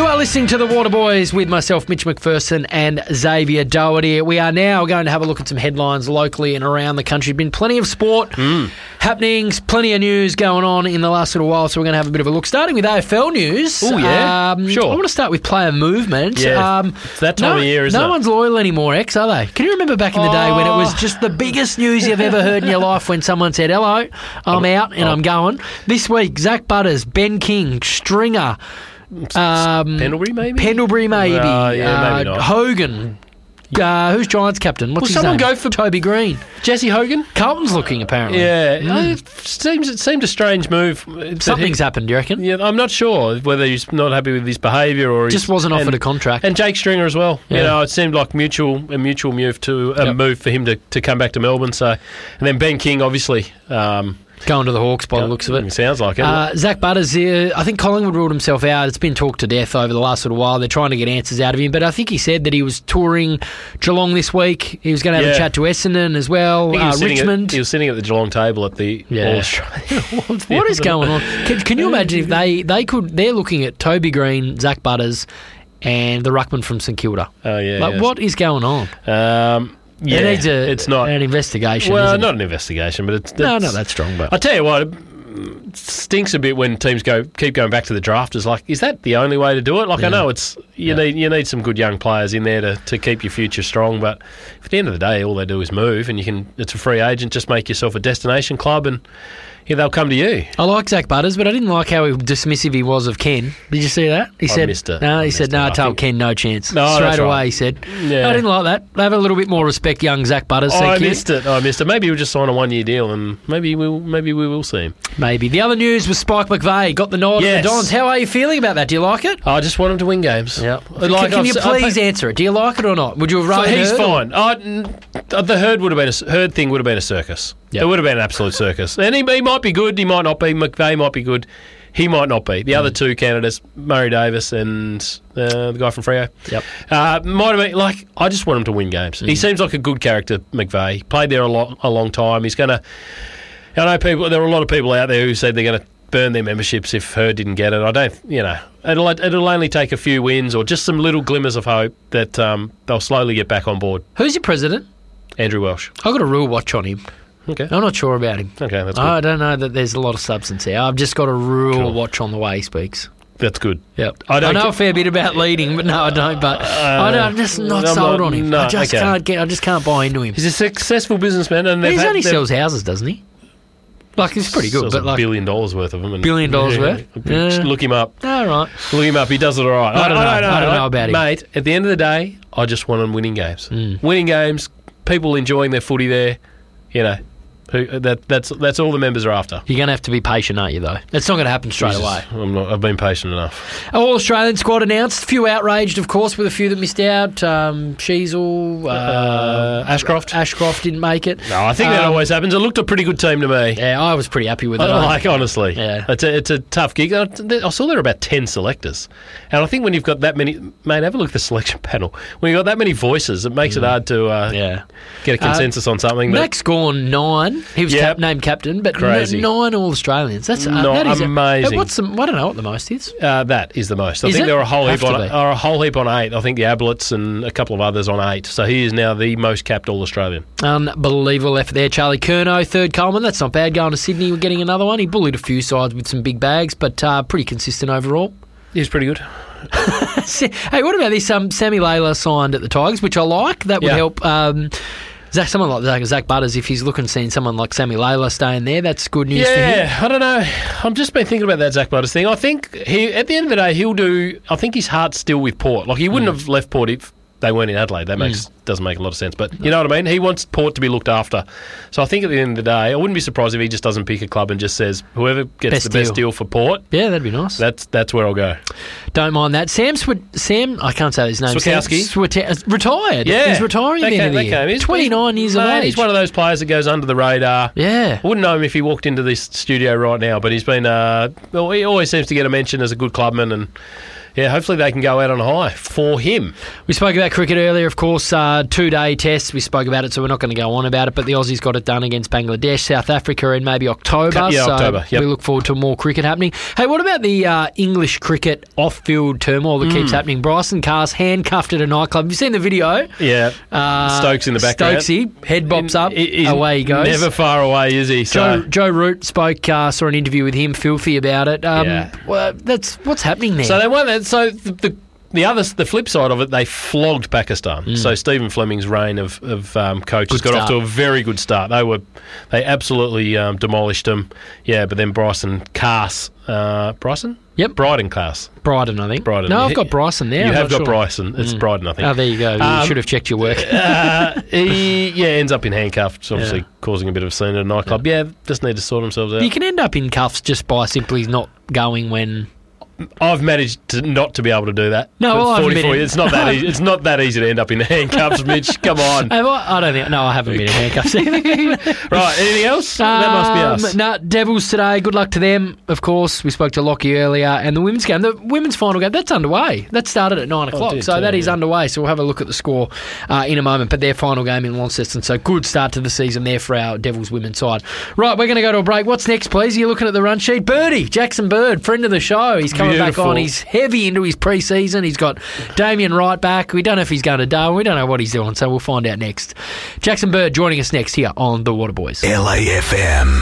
You are listening to The Waterboys with myself, Mitch McPherson, and Xavier Doherty. We are now going to have a look at some headlines locally and around the country. Been plenty of sport happenings, plenty of news going on in the last little while, so we're going to have a bit of a look. Starting with AFL news. Oh, yeah. Sure. I want to start with player movement. Yeah, it's that time of year, isn't it? No one's loyal anymore, X, are they? Can you remember back in the day when it was just the biggest news you've ever heard in your life when someone said, hello, I'm out and I'm going? This week, Zach Butters, Ben King, Stringer, Pendlebury, maybe? Pendlebury, maybe. Maybe not. Hogan. Who's Giants captain? What's Will his someone name? go for Toby Green? Jesse Hogan? Carlton's looking, apparently. Yeah. It seemed a strange move. Something's happened, do you reckon? Yeah, I'm not sure whether he's not happy with his behaviour or Just wasn't offered a contract. And Jake Stringer as well. Yeah. You know, it seemed like a mutual move move for him to come back to Melbourne. So, and then Ben King, obviously. Going to the Hawks by the looks of it. Sounds like it. Zach Butters, I think Collingwood ruled himself out. It's been talked to death over the last little while. They're trying to get answers out of him. But I think he said that he was touring Geelong this week. He was going to have a chat to Essendon as well. Richmond. He was sitting at the Geelong table at the All Australian Awards. What is going on? Can you imagine if they're looking at Toby Green, Zach Butters, and the ruckman from St Kilda? Oh, yeah. What is going on? Yeah, it needs it's not an investigation. Well, isn't not it? an investigation, but it's not that strong. But I tell you what, it stinks a bit when teams keep going back to the draft. It's like, is that the only way to do it? Like, I know it's you need some good young players in there to keep your future strong, but at the end of the day, all they do is move, and it's a free agent. Just make yourself a destination club, and they'll come to you. I like Zach Butters, but I didn't like how dismissive he was of Ken. Did you see that? He said, missed it. No, he said, no, I told Ken no chance. No, straight that's away, right. he said. Yeah. I didn't like that. Have a little bit more respect, young Zach Butters. I missed it. Maybe he'll just sign a 1-year deal, and maybe we will see him. Maybe. The other news was Spike McVeigh got the nod at the Dons. How are you feeling about that? Do you like it? I just want him to win games. Yeah. Can you please answer it? Do you like it or not? Would you have rather He's Hurd? fine. The Hurd thing would have been a circus. Yep. It would have been an absolute circus. And he might be good, he might not be. McVeigh might be good, he might not be. The other two candidates, Murray Davis and the guy from Freo, might have been. I just want him to win games. He seems like a good character, McVeigh. He played there a long time. He's going to... I know there are a lot of people out there who said they're going to burn their memberships if Hurd didn't get it. I don't, it'll only take a few wins or just some little glimmers of hope that they'll slowly get back on board. Who's your president? Andrew Welsh. I've got a real watch on him. Okay. I'm not sure about him. Okay, that's good. I don't know that there's a lot of substance here. I've just got a real watch on the way he speaks. That's good. Yep. I know a fair bit about leading, but no, I don't. But I'm just not sold on him. No, I just can't buy into him. He's a successful businessman, and he only sells houses, doesn't he? He's pretty good, but $1 billion worth of them. $1 billion worth? Yeah. Look him up. All right. Look him up. He does it all right. I don't know about him, mate. At the end of the day, I just want him winning games. Winning games. People enjoying their footy there. That's all the members are after. You're going to have to be patient, aren't you, though? It's not going to happen straight away. I've been patient enough. All Australian squad announced. A few outraged, of course, with a few that missed out. Sheasel, Ashcroft didn't make it. No, I think that always happens. It looked a pretty good team to me. Yeah, I was pretty happy with it. Honestly. Yeah. It's a tough gig. I saw there were about 10 selectors. And I think when you've got that many... Mate, have a look at the selection panel. When you've got that many voices, it makes it hard to get a consensus on something. Max Gawn, 9. He was named captain, but crazy. 9 All Australians. That's that is amazing. I don't know what the most is. That is the most. I think there are a whole heap on 8. I think the Ablets and a couple of others on 8. So he is now the most capped All Australian. Unbelievable effort there. Charlie Curnow, 3rd Coleman. That's not bad. Going to Sydney, we're getting another one. He bullied a few sides with some big bags, but pretty consistent overall. He's pretty good. Hey, what about this? Sammy Layla signed at the Tigers, which I like. That would help. Someone like Zach Butters, if he's seeing someone like Sammy Layla staying there, that's good news for him. Yeah, I don't know. I've just been thinking about that Zach Butters thing. I think at the end of the day, I think his heart's still with Port. He wouldn't have left Port if they weren't in Adelaide. That doesn't make a lot of sense. But you know what I mean? He wants Port to be looked after. So I think at the end of the day, I wouldn't be surprised if he just doesn't pick a club and just says, whoever gets the best deal for Port. Yeah, that'd be nice. That's where I'll go. Don't mind that. Sam, I can't say his name. Swikowski. Retired. Yeah. He's retiring at the end of the year. He's 29 years of age. He's one of those players that goes under the radar. Yeah. I wouldn't know him if he walked into this studio right now, but he's been... he always seems to get a mention as a good clubman, and... Yeah, hopefully they can go out on a high for him. We spoke about cricket earlier, of course. 2-day test. We spoke about it, so we're not going to go on about it. But the Aussies got it done against Bangladesh, South Africa in maybe October. Yeah, so October. Yep. We look forward to more cricket happening. Hey, what about the English cricket off-field turmoil that keeps happening? Bryson Carr's handcuffed at a nightclub. Have you seen the video? Yeah. Stokes in the background. Stokesy, head bops up, away he goes. Never far away, is he? So. Joe Root spoke, saw an interview with him, filthy about it. Well, that's what's happening there. So they won that. So the flip side of it, they flogged Pakistan. So Stephen Fleming's reign of coaches got off to a very good start. They absolutely demolished them. Yeah, but then Bryson Carse, Bryson? Yep. Bryden Carse. Bryden, I think. Bryden. No, I've got Bryson there. You I'm have not got sure. Bryson. It's Bryden, I think. Oh, there you go. You should have checked your work. He ends up in handcuffs, obviously causing a bit of a scene at a nightclub. Yeah, just need to sort themselves out. You can end up in cuffs just by simply not going when... I've managed not to be able to do that. No, well, I haven't been in... It's not that easy. It's not that easy to end up in handcuffs, Mitch. Come on. I don't think... No, I haven't been in handcuffs. Right, anything else? That must be us. No, Devils today. Good luck to them, of course. We spoke to Lockie earlier. And the women's game, the women's final game, that's underway. That started at 9 o'clock. So that is underway. So we'll have a look at the score in a moment. But their final game in Launceston. So good start to the season there for our Devils women's side. Right, we're going to go to a break. What's next, please? You're looking at the run sheet. Birdie, Jackson Bird, friend of the show. He's coming back on. He's heavy into his pre-season. He's got Damien Wright back. We don't know if he's going to Darwin. We don't know what he's doing, so we'll find out next. Jackson Bird joining us next here on The Water Boys. LAFM.